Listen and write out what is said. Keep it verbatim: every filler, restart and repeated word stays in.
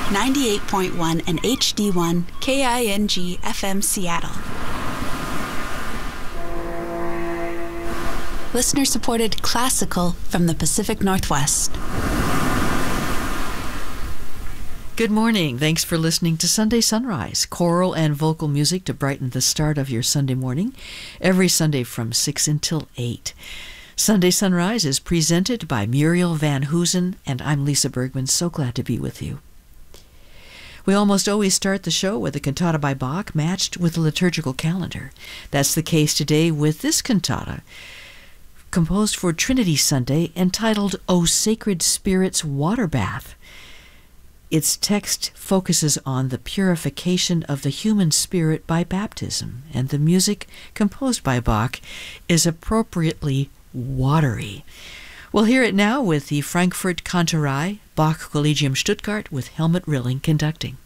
ninety-eight point one and H D one K I N G F M Seattle. Listener-supported classical from the Pacific Northwest. Good morning. Thanks for listening to Sunday Sunrise, choral and vocal music to brighten the start of your Sunday morning, every Sunday from six until eight. Sunday Sunrise is presented by Muriel Van Hoosen, and I'm Lisa Bergman. So glad to be with you. We almost always start the show with a cantata by Bach matched with a liturgical calendar. That's the case today with this cantata, composed for Trinity Sunday, entitled O Sacred Spirit's Water Bath. Its text focuses on the purification of the human spirit by baptism, and the music composed by Bach is appropriately watery. We'll hear it now with the Frankfurt Kantorei, Bach Collegium Stuttgart, with Helmut Rilling conducting.